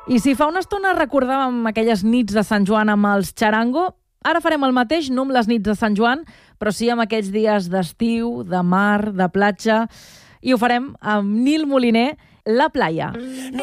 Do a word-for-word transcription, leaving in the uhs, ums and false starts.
I si fa una estona recordàvem aquelles nits de Sant Joan amb els Charango, ara farem el mateix, no amb les nits de Sant Joan, però sí amb aquells dies d'estiu, de mar, de platja, i ho farem amb Nil Moliner, La Playa.